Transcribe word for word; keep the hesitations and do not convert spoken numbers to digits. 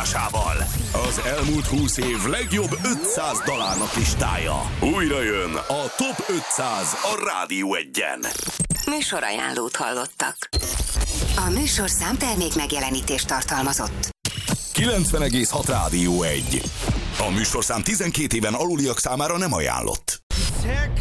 párosításával. Az elmúlt húsz év legjobb ötszáz dalának listája. Újra jön a Top ötszáz a Rádió Egyen. Műsorajánlót hallottak. A műsorszám termék megjelenítést tartalmazott. kilencven egész hat Rádió egy. A műsorszám tizenkét éven aluliak számára nem ajánlott.